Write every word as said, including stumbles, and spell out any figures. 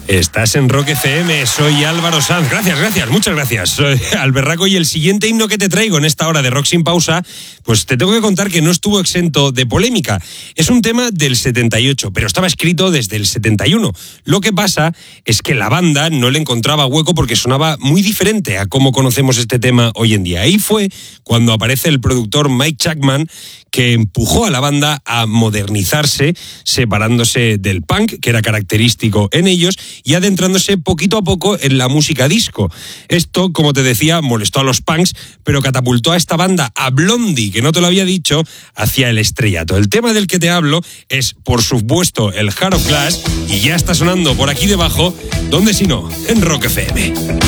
Estás en Rock F M, soy Álvaro Sanz. Gracias, gracias, muchas gracias. Soy Alberraco y el siguiente himno que te traigo en esta hora de Rock Sin Pausa, pues te tengo que contar que no estuvo exento de polémica. Es un tema del setenta y ocho, pero estaba escrito desde el setenta y uno. Lo que pasa es que la banda no le encontraba hueco porque sonaba muy diferente a cómo conocemos este tema hoy en día. Ahí fue cuando aparece el productor Mike Chapman, que empujó a la banda a modernizarse, separándose del punk, que era característico en ellos, y adentrándose poquito a poco en la música disco. Esto, como te decía, molestó a los punks, pero catapultó a esta banda, a Blondie, que no te lo había dicho, hacia el estrellato. El tema del que te hablo es, por supuesto, el Heart of Glass, y ya está sonando por aquí debajo, ¿dónde si no? En Rock F M.